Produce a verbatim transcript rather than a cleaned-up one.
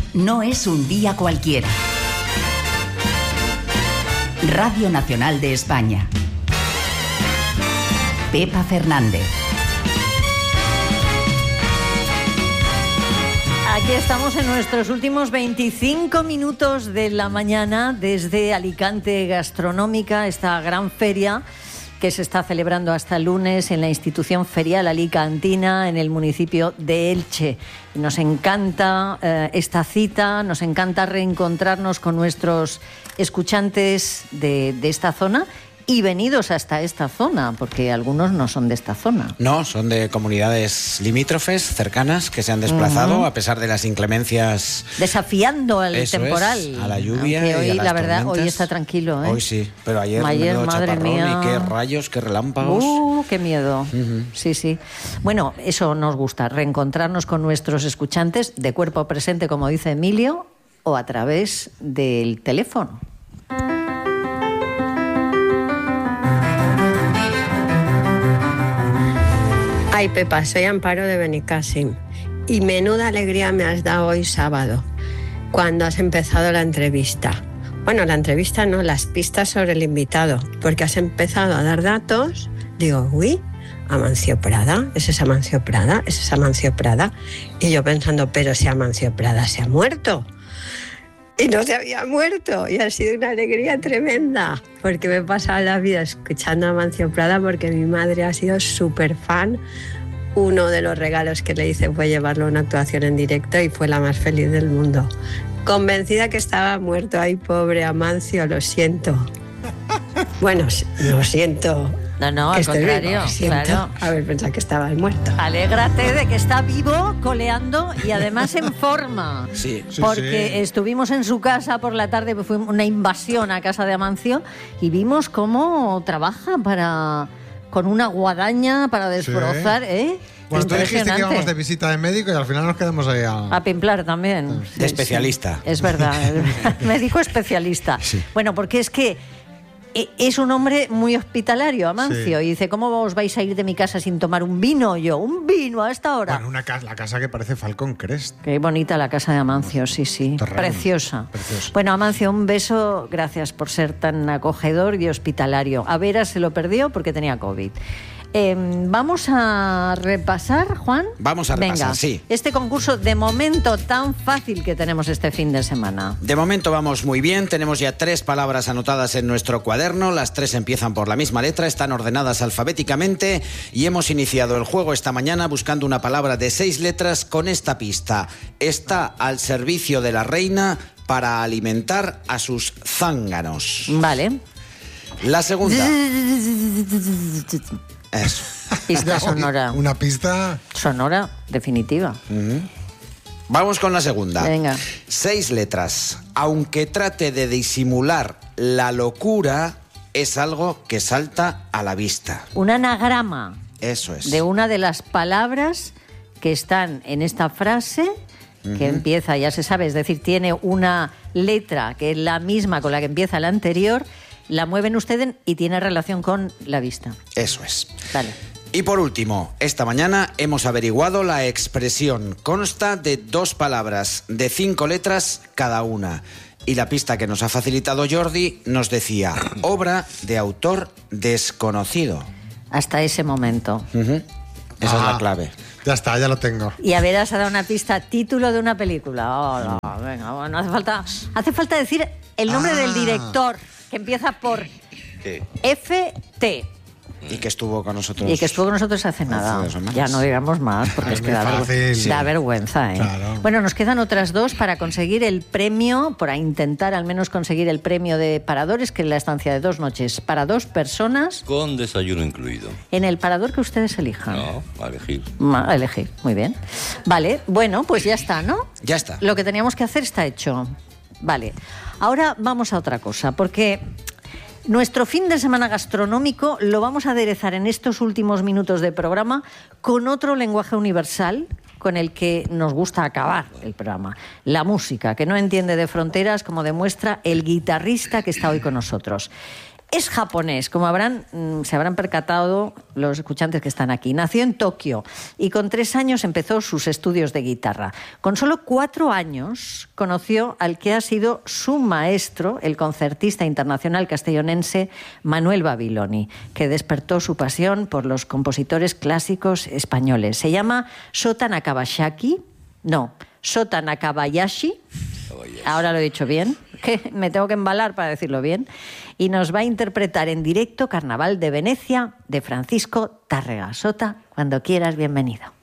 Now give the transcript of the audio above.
no es un día cualquiera. Radio Nacional de España. Pepa Fernández. Aquí estamos en nuestros últimos veinticinco minutos de la mañana desde Alicante Gastronómica, esta gran feria que se está celebrando hasta el lunes en la institución ferial alicantina en el municipio de Elche. Nos encanta eh, esta cita, nos encanta reencontrarnos con nuestros escuchantes de, de esta zona y venidos hasta esta zona, porque algunos no son de esta zona. No, son de comunidades limítrofes, cercanas, que se han desplazado uh-huh. a pesar de las inclemencias. Desafiando al Eso temporal. Es, a la lluvia Aunque hoy, y a las la verdad, tormentas. hoy está tranquilo, ¿eh? Hoy sí, pero ayer, ayer madre chaparrón mía. Y qué rayos, qué relámpagos. Uh, qué miedo. Uh-huh. Sí, sí. Bueno, eso nos gusta, reencontrarnos con nuestros escuchantes de cuerpo presente, como dice Emilio, o a través del teléfono. Ay, Pepa, soy Amparo de Benicàssim y menuda alegría me has dado hoy sábado cuando has empezado la entrevista. Bueno, la entrevista no, las pistas sobre el invitado, porque has empezado a dar datos. Digo, uy, Amancio Prada, ¿es esa Amancio Prada? ¿Es esa Amancio Prada? Y yo pensando, pero si Amancio Prada se ha muerto. Y no se había muerto, y ha sido una alegría tremenda, porque me he pasado la vida escuchando a Amancio Prada, porque mi madre ha sido súper fan. Uno de los regalos que le hice fue llevarlo a una actuación en directo y fue la más feliz del mundo. Convencida que estaba muerto. Ay, pobre Amancio, lo siento. Bueno, lo siento. No, no, al contrario, claro. Haber pensado que estaba muerto. Alégrate de que está vivo, coleando y además en forma. Sí, sí, Porque sí. estuvimos en su casa por la tarde, fue una invasión a casa de Amancio y vimos cómo trabaja para con una guadaña para desbrozar, sí. ¿eh? Bueno, tú dijiste que íbamos de visita de médico y al final nos quedamos ahí a... A pimplar también. De sí, especialista. Sí. Es verdad, médico especialista. Sí. Bueno, porque es que es un hombre muy hospitalario, Amancio, sí. Y dice, ¿cómo os vais a ir de mi casa sin tomar un vino? Yo, ¿un vino a esta hora? Bueno, una casa, la casa que parece Falcon Crest. Qué bonita la casa de Amancio, sí, sí. Terreno. Preciosa. Preciosa. Bueno, Amancio, un beso, gracias por ser tan acogedor y hospitalario. A Vera se lo perdió porque tenía COVID. Eh, vamos a repasar, Juan. Vamos a repasar, Venga, sí. Este concurso de momento tan fácil que tenemos este fin de semana. De momento vamos muy bien. Tenemos ya tres palabras anotadas en nuestro cuaderno. Las tres empiezan por la misma letra, están ordenadas alfabéticamente y hemos iniciado el juego esta mañana buscando una palabra de seis letras con esta pista. Está al servicio de la reina para alimentar a sus zánganos. Vale. La segunda. Eso. Pista sonora. Una pista sonora definitiva. Uh-huh. Vamos con la segunda. Venga. Seis letras. Aunque trate de disimular la locura, es algo que salta a la vista. Un anagrama. Eso es. De una de las palabras que están en esta frase, uh-huh. que empieza, ya se sabe, es decir, tiene una letra que es la misma con la que empieza la anterior. La mueven ustedes y tiene relación con la vista. Eso es. Vale. Y por último, esta mañana hemos averiguado la expresión. Consta de dos palabras, de cinco letras cada una. Y la pista que nos ha facilitado Jordi nos decía, obra de autor desconocido. Hasta ese momento. Uh-huh. Esa ah, es la clave. Ya está, ya lo tengo. Y a ver, has dado una pista, título de una película. Oh, no, venga, bueno, hace falta, hace falta decir el nombre ah. del director. Que empieza por sí. F T. Y que estuvo con nosotros. Y que estuvo con nosotros hace nada. Ya no digamos más, porque es, es que da, vergüenza, sí. da vergüenza. ¿eh? Claro. Bueno, nos quedan otras dos para conseguir el premio, para intentar al menos conseguir el premio de Paradores, que es la estancia de dos noches para dos personas. Con desayuno incluido. En el parador que ustedes elijan. No, a elegir. A elegir, muy bien. Vale, bueno, pues ya está, ¿no? Ya está. Lo que teníamos que hacer está hecho. Vale, ahora vamos a otra cosa, porque nuestro fin de semana gastronómico lo vamos a aderezar en estos últimos minutos de programa con otro lenguaje universal con el que nos gusta acabar el programa, la música, que no entiende de fronteras, como demuestra el guitarrista que está hoy con nosotros. Es japonés, como habrán, se habrán percatado los escuchantes que están aquí. Nació en Tokio y con tres años empezó sus estudios de guitarra. Con solo cuatro años conoció al que ha sido su maestro, el concertista internacional castellonense Manuel Babiloni, que despertó su pasión por los compositores clásicos españoles. Se llama Shota Nakabashaki, no, Shota Nakabayashi. Ahora lo he dicho bien, que me tengo que embalar para decirlo bien, y nos va a interpretar en directo Carnaval de Venecia de Francisco Tárrega. Shota, cuando quieras, bienvenido.